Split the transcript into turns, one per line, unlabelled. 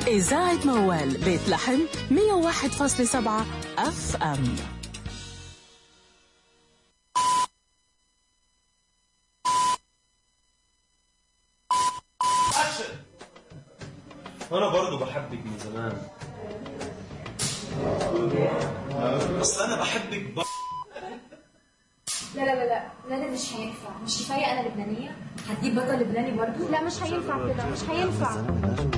إذاعة موال بيت لحم 101.7 FM.
أنا برضو بحبك من زمان، أصل أنا بحبك
لا لا لا لا لا مش هينفع. مش كفاية أنا لبنانية هتجيب بطل لبناني برضو؟ لا مش هينفع كده، مش هينفع.